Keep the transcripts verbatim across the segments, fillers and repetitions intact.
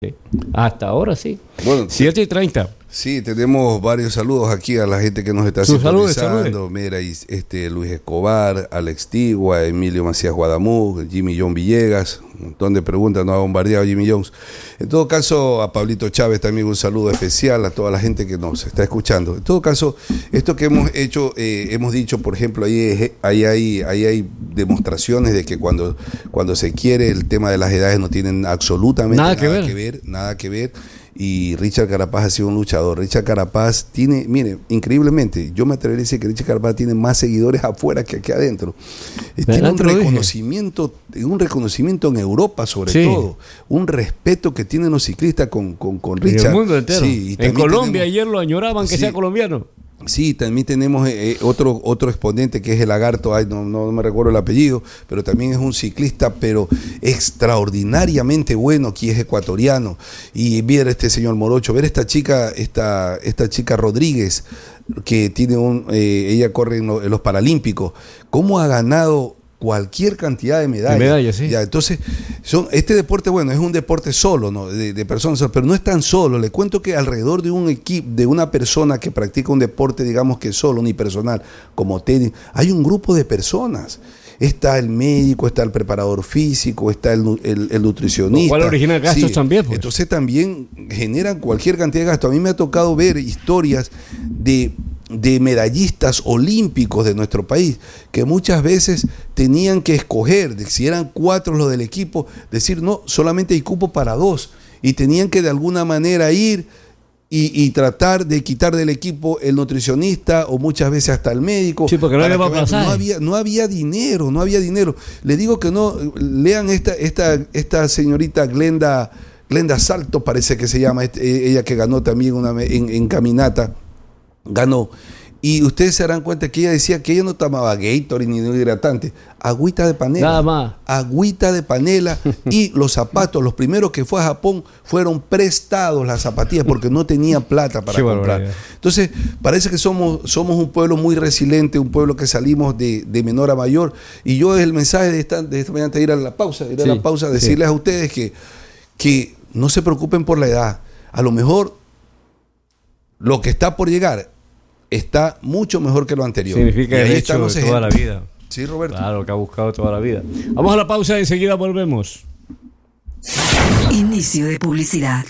Sí. Hasta ahora sí. Bueno, siete y treinta. Sí, tenemos varios saludos aquí a la gente que nos está Sus saludos, sintonizando. saludos. Mira, y, este, Luis Escobar, Alex Tigua, Emilio Macías Guadamú, Jimmy John Villegas, un montón de preguntas, nos ha bombardeado Jimmy Jones. En todo caso, a Pablito Chávez también un saludo especial, a toda la gente que nos está escuchando. En todo caso, esto que hemos hecho, eh, hemos dicho, por ejemplo, ahí, ahí, hay, ahí hay demostraciones de que cuando, cuando se quiere, el tema de las edades no tienen absolutamente nada, nada que, ver. que ver, nada que ver. Y Richard Carapaz ha sido un luchador. Richard Carapaz tiene, mire, increíblemente, yo me atrevería a decir que Richard Carapaz tiene más seguidores afuera que aquí adentro. Eh, tiene un reconocimiento, un reconocimiento en Europa sobre sí. todo, un respeto que tienen los ciclistas con, con, con Richard. En el mundo entero. Sí, en Colombia tenemos, ayer lo añoraban que sí. sea colombiano. Sí, también tenemos eh, otro otro exponente que es el Lagarto, ay, no, no me recuerdo el apellido, pero también es un ciclista, pero extraordinariamente bueno, que es ecuatoriano. Y ver este señor Morocho, ver esta chica, esta, esta chica Rodríguez, que tiene un, eh, ella corre en, lo, en los Paralímpicos, cómo ha ganado cualquier cantidad de medallas. De medallas, sí. Ya, entonces, son, este deporte, bueno, es un deporte solo, ¿no? De, de personas, pero no es tan solo. Le cuento que alrededor de un equipo, de una persona que practica un deporte, digamos que solo, unipersonal, como tenis, hay un grupo de personas. Está el médico, está el preparador físico, está el, el, el nutricionista. ¿Cuál origina gastos sí. también? Pues. Entonces también generan cualquier cantidad de gastos. A mí me ha tocado ver historias de... de medallistas olímpicos de nuestro país, que muchas veces tenían que escoger, si eran cuatro los del equipo, decir, no, solamente hay cupo para dos, y tenían que de alguna manera ir y, y tratar de quitar del equipo el nutricionista o muchas veces hasta el médico. Sí, porque no le va a pasar. No había, no había dinero, no había dinero. Le digo que no, lean esta, esta, esta señorita Glenda, Glenda Salto, parece que se llama, ella que ganó también una, en, en caminata, ganó, y ustedes se darán cuenta que ella decía que ella no tomaba Gatorade ni hidratante, agüita de panela, nada más, agüita de panela y los zapatos, los primeros que fue a Japón fueron prestados las zapatillas porque no tenía plata para Qué comprar. barbaridad. Entonces parece que somos, somos un pueblo muy resiliente, un pueblo que salimos de, de menor a mayor, y yo el mensaje de esta, de esta mañana, ir a la pausa, ir a sí, la pausa, decirles sí. a ustedes que, que no se preocupen por la edad. A lo mejor lo que está por llegar está mucho mejor que lo anterior. Significa y el ahí hecho de ejemplos. toda la vida. Sí, Roberto. Claro, que ha buscado toda la vida. Vamos a la pausa y enseguida volvemos. Inicio de publicidad.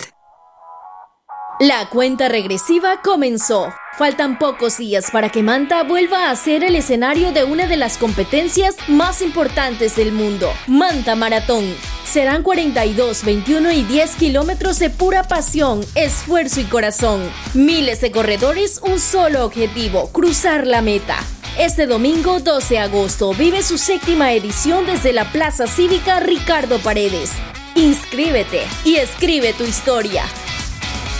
La cuenta regresiva comenzó. Faltan pocos días para que Manta vuelva a ser el escenario de una de las competencias más importantes del mundo, Manta Maratón. Serán cuarenta y dos, veintiuno y diez kilómetros de pura pasión, esfuerzo y corazón. Miles de corredores, un solo objetivo, cruzar la meta. Este domingo doce de agosto vive su séptima edición desde la Plaza Cívica Ricardo Paredes. Inscríbete y escribe tu historia.